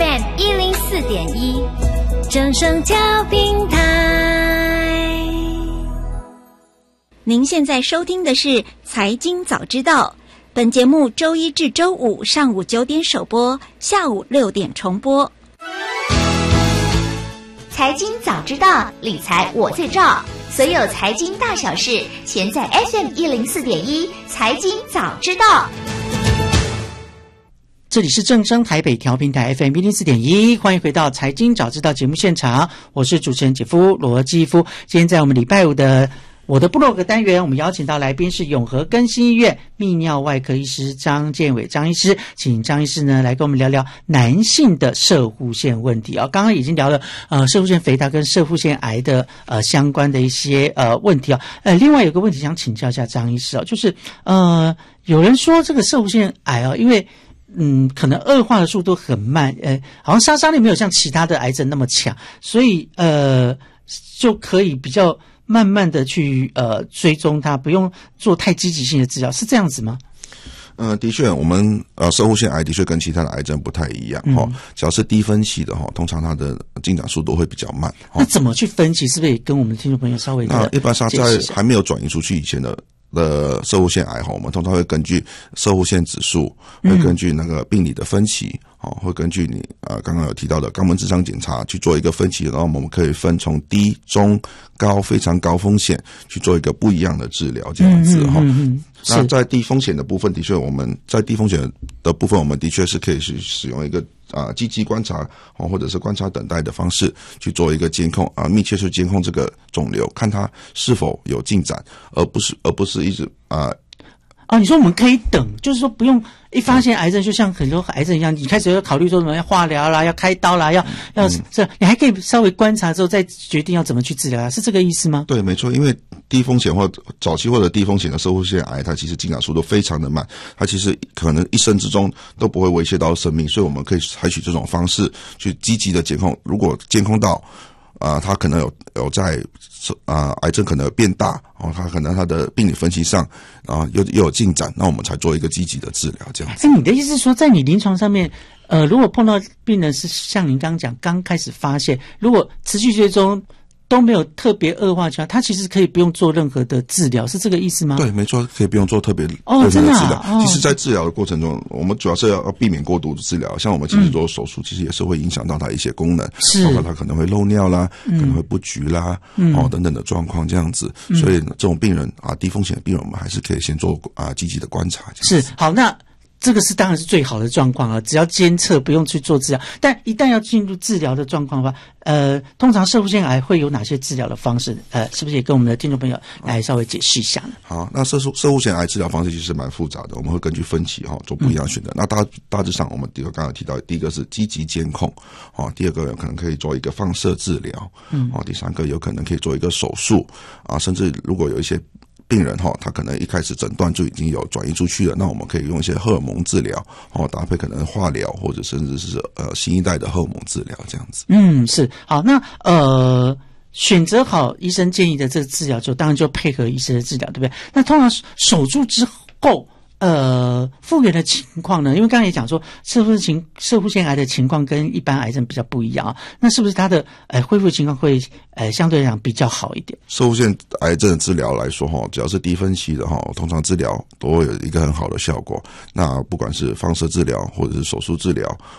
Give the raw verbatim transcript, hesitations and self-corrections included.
M 一零四点一，正声调频台。 您现在收听的是《财经早知道》，本节目周一至周五上午九点首播，下午六点重播。 财经早知道，理财我最照。所有财经大小事，全在 F M 一零四点一财经早知道。 这里是正声台北调频台 F M 一零四点一，欢迎回到财经早知道节目现场，我是主持人姐夫罗基夫。今天在我们礼拜五的我的部落格单元，我们邀请到来宾是永和更新医院泌尿外科医师张建伟张医师，请张医师呢来跟我们聊聊男性的攝護腺问题啊、哦。刚刚已经聊了呃攝護腺肥大跟攝護腺癌的呃相关的一些呃问题啊、哦。呃，另外有个问题想请教一下张医师哦，就是呃有人说这个攝護腺癌啊、哦，因为嗯，可能恶化的速度很慢，呃，好像杀伤力没有像其他的癌症那么强，所以呃就可以比较慢慢的去呃追踪它，不用做太积极性的治疗，是这样子吗？ 呃，的确，我们呃攝護腺癌的确跟其他的癌症不太一样哈、嗯，只要是低分期的哈，通常它的进展速度会比较慢。 那怎么去分析？是不是也跟我们听众朋友稍微那一般上在还没有转移出去以前的的攝護腺癌哈，我们通常会根据攝護腺指数，会根据那个病理的分期。哦，会根据你呃刚刚有提到的肛门直肠检查去做一个分期，然后我们可以分从低、中、高非常高风险去做一个不一样的治疗，这样子哈、嗯嗯嗯。那在低风险的部分，的确我们在低风险的部分，我们的确是可以去使用一个啊、呃、积极观察哦，或者是观察等待的方式去做一个监控啊、呃，密切去监控这个肿瘤，看它是否有进展，而不是而不是一直啊。呃啊，你说我们可以等，就是说不用一发现癌症，就像很多癌症一样，你开始要考虑说什么要化疗啦，要开刀啦，要要这、嗯，你还可以稍微观察之后再决定要怎么去治疗啊，是这个意思吗？ 对，没错，因为低风险或早期或者低风险的攝護腺癌，它其实进展速度非常的慢，它其实可能一生之中都不会威胁到生命，所以我们可以采取这种方式去积极的监控，如果监控到啊、呃，它可能有有在啊、呃、癌症可能有变大哦，它可能它的病理分析上啊又又有进展，那我们才做一个积极的治疗这样子。 哎，你的意思是说，在你临床上面，呃，如果碰到病人是像您刚刚讲刚开始发现，如果持续追踪都没有特别恶化情况，他其实可以不用做任何的治疗，是这个意思吗？ 对，没错，可以不用做特别哦， 任何的治疗。 啊哦、 其实，在治疗的过程中，我们主要是要避免过度的治疗。像我们其实做手术，嗯、其实也是会影响到它一些功能， 是包括它可能会漏尿啦，嗯、可能会不橘啦，嗯、哦等等的状况这样子。嗯、所以，这种病人啊，低风险的病人，我们还是可以先做啊积极的观察。 是好，那。这个是当然是最好的状况啊，只要监测不用去做治疗。但一旦要进入治疗的状况的话，呃，通常攝護腺癌会有哪些治疗的方式？呃，是不是也跟我们的听众朋友来稍微解释一下呢？ 好，那攝護攝護腺癌治疗方式其实蛮复杂的，我们会根据分期哈、哦、做不一样的选择。嗯、那大大致上，我们第一个刚刚提到，第一个是积极监控，哦，第二个有可能可以做一个放射治疗，嗯，哦，第三个有可能可以做一个手术啊，甚至如果有一些病人哈，他可能一开始诊断就已经有转移出去了，那我们可以用一些荷尔蒙治疗，哦，搭配可能化疗或者甚至是呃新一代的荷尔蒙治疗这样子。 嗯，是好，那呃选择好医生建议的这个治疗之后，当然就配合医生的治疗，对不对？那通常手术之后。呃，复原的情况呢？因为刚才也讲说，攝護腺攝護腺癌的情况跟一般癌症比较不一样啊。那是不是它的呃恢复情况会呃相对来讲比较好一点？ 攝護腺癌症的治疗来说哈，只要是低分期的哈，通常治疗都会有一个很好的效果。那不管是放射治疗或者是手术治疗